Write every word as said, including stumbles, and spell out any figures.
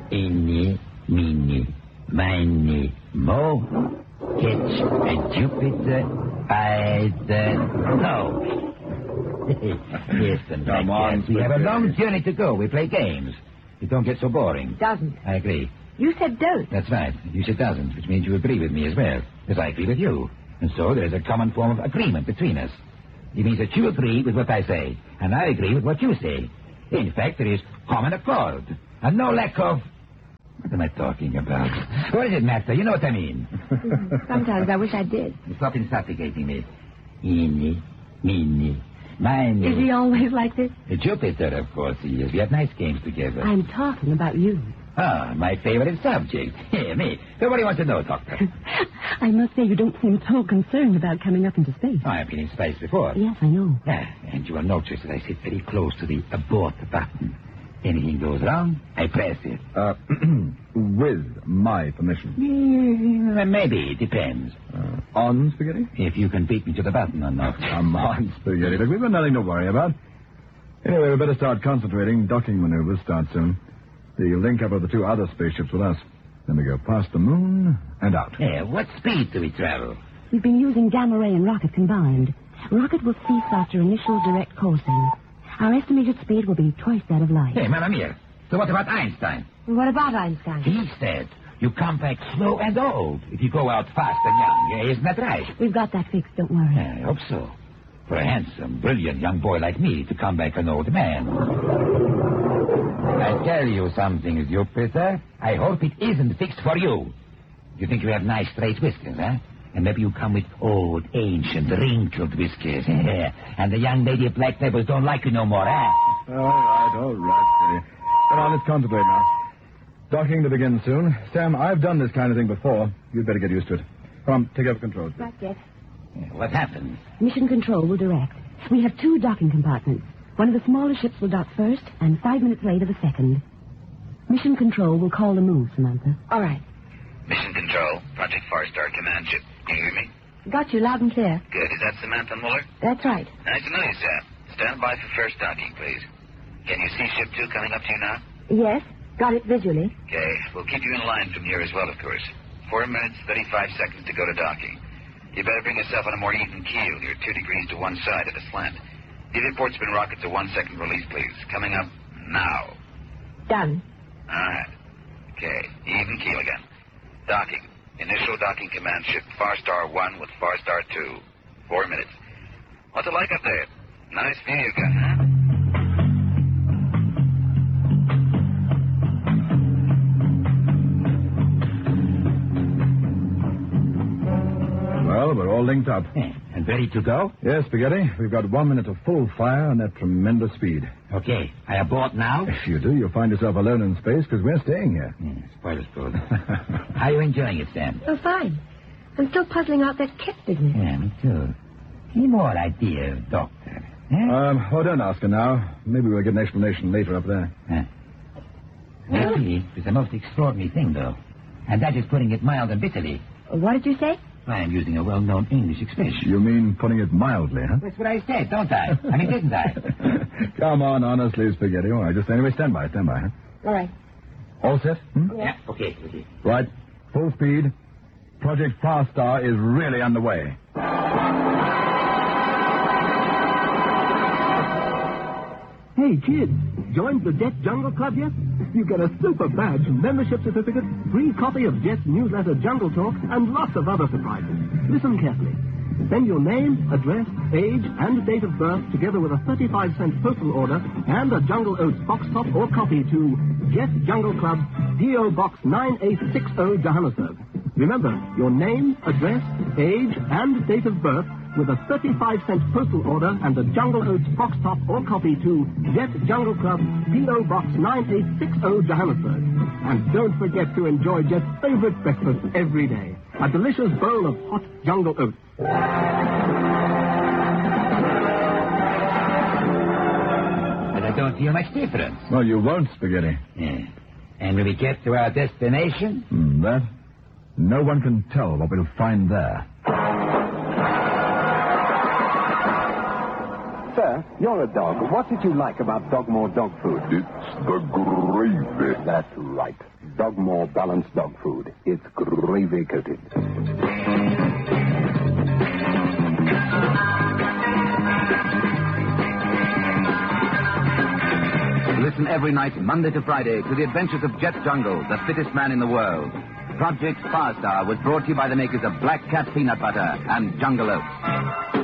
Eeny, meeny, miny, mo. Catch a Jupiter by the nose. Yes, and Come on, we have a long journey to go. We play games. It don't get so boring. Doesn't. I agree. You said don't. That's right. You said doesn't, which means you agree with me as well, as I agree with you. And so there is a common form of agreement between us. It means that you agree with what I say, and I agree with what you say. In fact, there is common accord, and no lack of... What am I talking about? What does it matter? You know what I mean. Sometimes I wish I did. Stop instigating me. Eeny, meeny, miny. Is he always like this? Jupiter, of course he is. We have nice games together. I'm talking about you. Ah, my favorite subject. Here, me. So what do you want to know, Doctor? I must say you don't seem at all concerned about coming up into space. Oh, I've been in space before. Yes, I know. Yeah, and you will notice that I sit very close to the abort button. Anything goes wrong, I press it. Uh, with my permission. Mm, maybe, it depends. Uh, on, Spaghetti? If you can beat me to the button or not. Come on, Spaghetti. Look, we've got nothing to worry about. Anyway, we better start concentrating. Docking maneuvers start soon. The link up of the two other spaceships with us. Then we go past the moon and out. Yeah, what speed do we travel? We've been using gamma ray and rocket combined. Rocket will cease after initial direct coursing. Our estimated speed will be twice that of light. Hey, Madame Mia. So what about Einstein? What about Einstein? He said you come back slow and old if you go out fast and young. Yeah, isn't that right? We've got that fixed, don't worry. Yeah, I hope so. For a handsome, brilliant young boy like me to come back an old man. I tell you something, Jupiter. I hope it isn't fixed for you. You think you have nice straight whiskers, huh? And maybe you come with old, ancient, wrinkled whiskers. And the young lady of Black Pebbles don't like you no more, huh? All right, all right, Spaghetti. Come on, let's concentrate now. Docking to begin soon. Sam, I've done this kind of thing before. You'd better get used to it. Come on, take over control. Right, Jeff. What happened? Mission Control will direct. We have two docking compartments. One of the smaller ships will dock first, and five minutes later the second. Mission Control will call the move, Samantha. All right. Mission Control, Project Farstar Command Ship. Can you hear me? Got you loud and clear. Good. Is that Samantha Muller? That's right. Nice to know you, Sam. Stand by for first docking, please. Can you see Ship two coming up to you now? Yes, got it visually. Okay. We'll keep you in line from here as well, of course. Four minutes, thirty-five seconds to go to docking. You better bring yourself on a more even keel. You're two degrees to one side of the slant. Deviate port spin rocket to one second release, please. Coming up now. Done. All right. Okay. Even keel again. Docking. Initial docking command ship Farstar one with Farstar two. Four minutes. What's it like up there? Nice view you got, huh? Well, we're all linked up. And ready to go? Yes, Spaghetti. We've got one minute of full fire and at tremendous speed. Okay. I abort now? If you do, you'll find yourself alone in space because we're staying here. Mm, spoilers good. How are you enjoying it, Sam? Oh, fine. I'm still puzzling out that kit business. Yeah, me too. Any more ideas, Doctor? Huh? Um, oh, don't ask her now. Maybe we'll get an explanation later up there. Huh. Really, it's the most extraordinary thing, though. And that is putting it mild and bitterly. What did you say? I am using a well-known English expression. You mean putting it mildly, huh? That's what I said, don't I? I mean, didn't I? Come on, honestly, Spaghetti. All right, just anyway, stand by, stand by, huh? All right. All set? Hmm? Yeah, okay, okay. Right, full speed. Project Farstar is really underway. Hey, kids, joined the Jet Jungle Club yet? You get a super badge, membership certificate, free copy of Jet's newsletter Jungle Talk, and lots of other surprises. Listen carefully. Send your name, address, age, and date of birth together with a thirty-five cent postal order and a Jungle Oats box top or copy to Jet Jungle Club, P O Box nine eight six zero, Johannesburg. Remember, your name, address, age, and date of birth with a thirty-five cent postal order and a Jungle Oats box top or copy to Jet Jungle Club, P O Box nine eight six zero, Johannesburg. And don't forget to enjoy Jet's favorite breakfast every day, a delicious bowl of hot Jungle Oats. But I don't feel much difference. Well, you won't, Spaghetti. Yeah. And when we get to our destination? Hmm, that? No one can tell what we'll find there. Sir, Sir, you're a dog. What did you like about Dogmore dog food? It's the gravy. That's right. Dogmore balanced dog food. It's gravy coated. Listen every night, Monday to Friday, to the adventures of Jet Jungle, the fittest man in the world. Project Farstar was brought to you by the makers of Black Cat Peanut Butter and Jungle Oats.